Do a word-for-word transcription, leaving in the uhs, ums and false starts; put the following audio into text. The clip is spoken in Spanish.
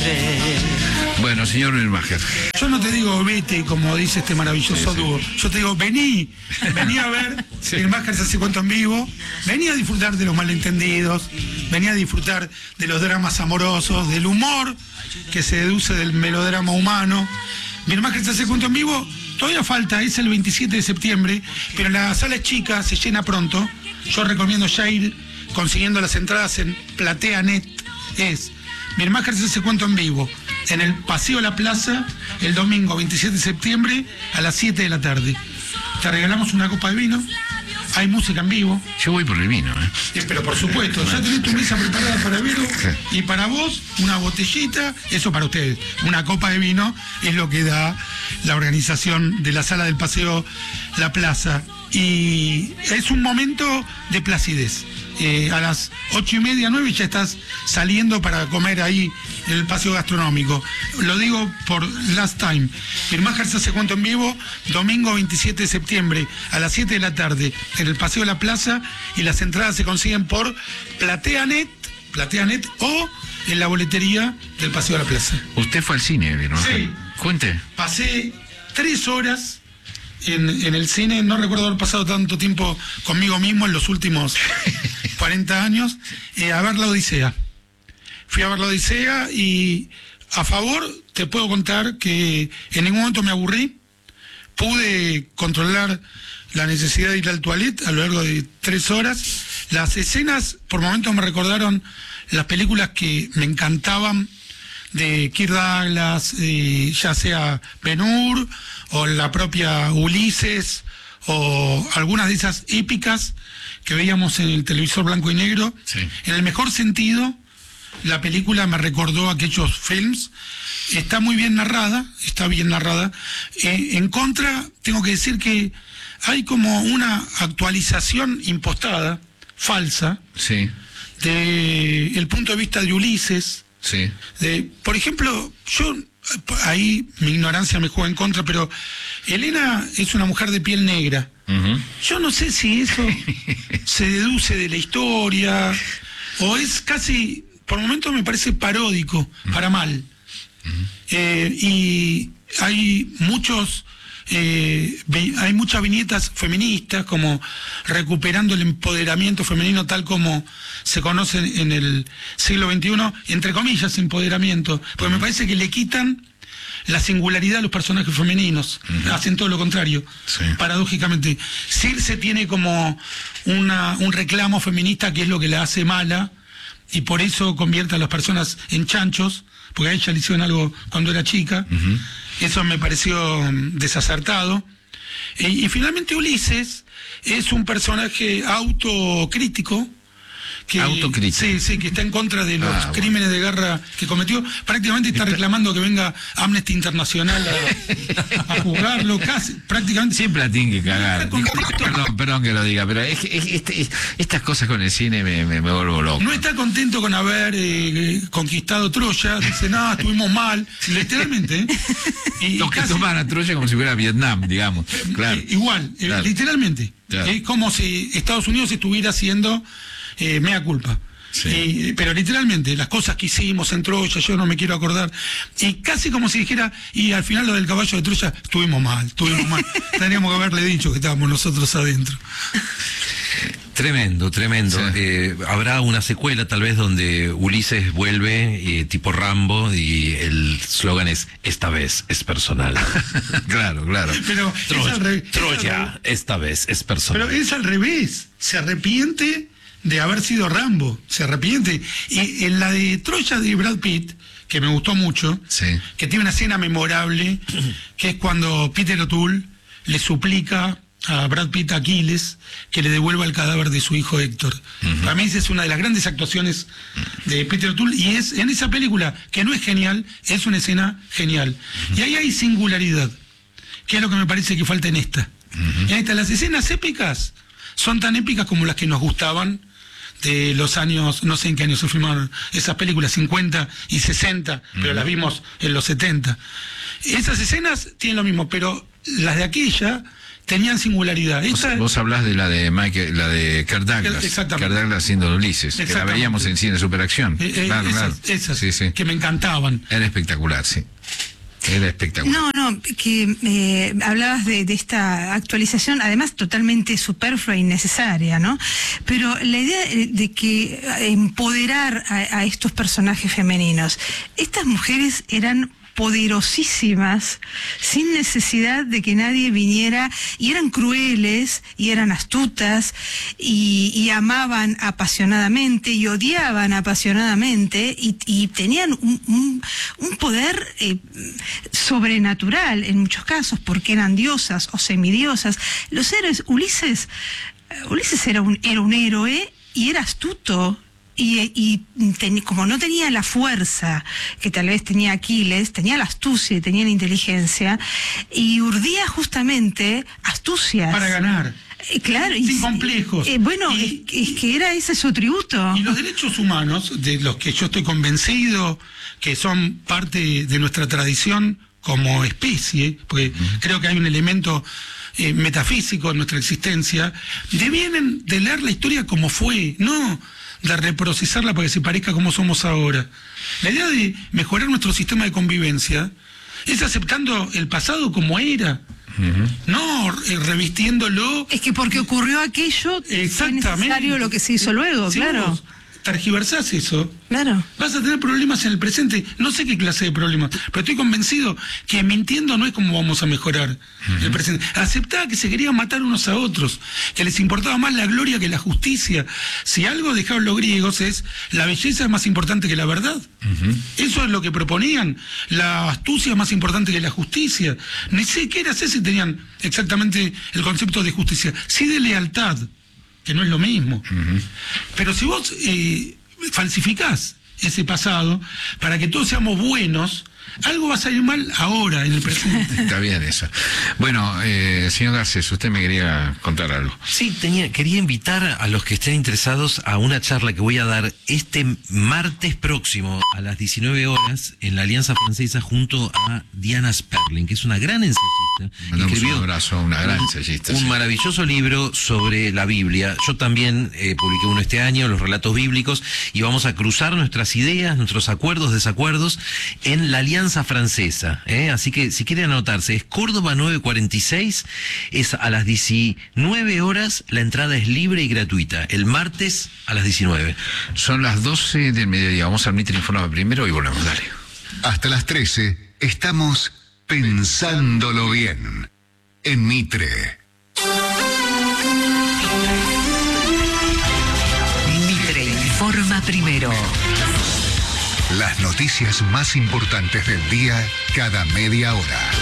Bueno, señor Milmacher. Yo no te digo vete, como dice este maravilloso sí, sí. dúo. Yo te digo vení, vení a ver Sí. Milmacher se hace cuento en vivo, vení a disfrutar de los malentendidos, vení a disfrutar de los dramas amorosos, del humor que se deduce del melodrama humano. Milmacher se hace cuento en vivo, todavía falta, es el veintisiete de septiembre, pero la sala es chica, se llena pronto. Yo recomiendo ya ir consiguiendo las entradas en Platea Net. Es Milmacher se hace cuento en vivo en el Paseo de la Plaza el domingo veintisiete de septiembre a las siete de la tarde. Te regalamos una copa de vino, hay música en vivo. Yo voy por el vino, ¿eh? Eh, Pero por supuesto, ya tenés tu mesa preparada para el vino y para vos una botellita, eso para ustedes, una copa de vino es lo que da la organización de la sala del Paseo La Plaza. Y es un momento de placidez. Eh, a las ocho y media, nueve ya estás saliendo para comer ahí en el paseo gastronómico. Lo digo por last time. Milmacher se hace cuento en vivo, domingo veintisiete de septiembre a las siete de la tarde en el Paseo de la Plaza, y las entradas se consiguen por PlateaNet, PlateaNet o en la boletería del Paseo de la Plaza. ¿Usted fue al cine, Milmacher? Sí. Cuente. Pasé tres horas en, en el cine, no recuerdo haber pasado tanto tiempo conmigo mismo en los últimos cuarenta años, eh, a ver la Odisea. Fui a ver la Odisea y a favor te puedo contar que en ningún momento me aburrí, pude controlar la necesidad de ir al toilet a lo largo de tres horas. Las escenas por momentos me recordaron las películas que me encantaban de Kirk Douglas, eh, ya sea Ben-Hur o la propia Ulises o algunas de esas épicas que veíamos en el televisor blanco y negro. Sí. En el mejor sentido, la película me recordó aquellos films. Está muy bien narrada, está bien narrada. Eh, en contra, tengo que decir que hay como una actualización impostada, falsa, Sí, de el punto de vista de Ulises. sí. De, por ejemplo, yo, ahí mi ignorancia me juega en contra, pero Helena es una mujer de piel negra. Uh-huh. Yo no sé si eso se deduce de la historia o es casi, por momentos me parece paródico, uh-huh. para mal. Uh-huh. Eh, y hay muchos, eh, vi, hay muchas viñetas feministas como recuperando el empoderamiento femenino tal como se conoce en el siglo veintiuno, entre comillas empoderamiento, porque uh-huh. me parece que le quitan la singularidad de los personajes femeninos, uh-huh. hacen todo lo contrario, sí. paradójicamente. Circe tiene como una, un reclamo feminista que es lo que la hace mala, y por eso convierte a las personas en chanchos, porque a ella le hicieron algo cuando era chica, uh-huh. eso me pareció desacertado. E, y finalmente Ulises es un personaje autocrítico, que, Autocrítico. Sí, sí, que está en contra de los ah, crímenes bueno. de guerra que cometió. Prácticamente está reclamando que venga Amnesty Internacional a, a juzgarlo, casi, prácticamente. Siempre la tienen que cagar. No está contento, Perdón, perdón que lo diga, pero es, es, este, es, estas cosas con el cine me, me, me vuelvo loco. No está contento con haber eh, conquistado Troya, dice, no, estuvimos mal, literalmente. ¿eh? Y, Los que casi, toman a Troya como si fuera Vietnam, digamos. Claro. Eh, igual, eh, Claro. literalmente. Claro. Es como si Estados Unidos estuviera haciendo eh, mea culpa. Sí. Eh, pero literalmente, las cosas que hicimos en Troya, yo no me quiero acordar. Y casi como si dijera, y al final lo del caballo de Troya, estuvimos mal, estuvimos mal. Tendríamos que haberle dicho que estábamos nosotros adentro. Tremendo, tremendo. Sí. Eh, habrá una secuela tal vez donde Ulises vuelve, eh, tipo Rambo, y el slogan es, esta vez es personal. Claro, claro. Pero Troya, es al revés, es al Troya, revés. esta vez es personal. Pero es al revés, se arrepiente de haber sido Rambo, se arrepiente. Y en la de Troya de Brad Pitt, que me gustó mucho, Sí. que tiene una escena memorable, que es cuando Peter O'Toole le suplica a Brad Pitt, a Aquiles, que le devuelva el cadáver de su hijo Héctor. Uh-huh. Para mí esa es una de las grandes actuaciones de Peter O'Toole, y es en esa película, que no es genial, es una escena genial. Uh-huh. Y ahí hay singularidad, que es lo que me parece que falta en esta. Uh-huh. En esta, las escenas épicas son tan épicas como las que nos gustaban de los años, no sé en qué años se filmaron esas películas, cincuenta y sesenta, uh-huh. pero las vimos en los setenta. Esas escenas tienen lo mismo, pero las de aquella tenían singularidad. Vos, Esta, vos hablás de la de Michael, la de Kirk Douglas. Exactamente. Kirk Douglas haciendo Ulises, que la veíamos en Cine Superacción. Eh, eh, claro, esas, claro. esas Sí, sí. que me encantaban. Era espectacular, sí. Era espectacular. No, no, que eh, hablabas de, de esta actualización, además totalmente superflua e innecesaria, ¿no? Pero la idea de que empoderar a, a estos personajes femeninos, estas mujeres eran poderosísimas, sin necesidad de que nadie viniera, y eran crueles, y eran astutas, y, y amaban apasionadamente, y odiaban apasionadamente, y, y tenían un, un, un poder eh, sobrenatural en muchos casos, porque eran diosas o semidiosas. Los héroes, Ulises, Ulises era un, era un héroe, y era astuto. Y, y ten, como no tenía la fuerza que tal vez tenía Aquiles, tenía la astucia y tenía la inteligencia, y urdía justamente astucias. Para ganar. Eh, claro. Sin y, complejos. Eh, bueno, y, es, es que era ese su atributo. Y los derechos humanos, de los que yo estoy convencido que son parte de nuestra tradición como especie, porque uh-huh. creo que hay un elemento eh, metafísico en nuestra existencia, devienen de leer la historia como fue, no de reprocesarla para que se parezca como somos ahora. La idea de mejorar nuestro sistema de convivencia es aceptando el pasado como era, uh-huh. no eh, revistiéndolo. Es que porque ocurrió aquello, fue necesario lo que se hizo luego, si claro. Vos tergiversás eso, claro. vas a tener problemas en el presente. No sé qué clase de problemas, pero estoy convencido que mintiendo no es como vamos a mejorar uh-huh. el presente. Aceptá que se querían matar unos a otros, que les importaba más la gloria que la justicia. Si algo dejaron los griegos es la belleza es más importante que la verdad. Uh-huh. Eso es lo que proponían. La astucia es más importante que la justicia. Ni siquiera sé si tenían exactamente el concepto de justicia, sí de lealtad, que no es lo mismo. Uh-huh. Pero si vos eh, falsificás ese pasado para que todos seamos buenos, algo va a salir mal ahora, en el presente. Está bien eso. Bueno, eh, señor Garcés, usted me quería contar algo. Sí, tenía, quería invitar a los que estén interesados a una charla que voy a dar este martes próximo a las diecinueve horas en la Alianza Francesa junto a Diana Sperling, que es una gran ensayista. Mandamos Escribió un abrazo a una gran ensayista. Un sí. maravilloso libro sobre la Biblia. Yo también eh, publiqué uno este año, los relatos bíblicos, y vamos a cruzar nuestras ideas, nuestros acuerdos, desacuerdos en la Alianza Francesa, ¿eh? Así que si quieren anotarse, es Córdoba nueve cuarenta y seis, es a las diecinueve horas, la entrada es libre y gratuita, el martes a las diecinueve. Son las doce del mediodía, vamos a admitir el informe primero y volvemos, dale. Hasta las trece estamos pensándolo bien en Mitre. Mitre informa primero. Las noticias más importantes del día cada media hora.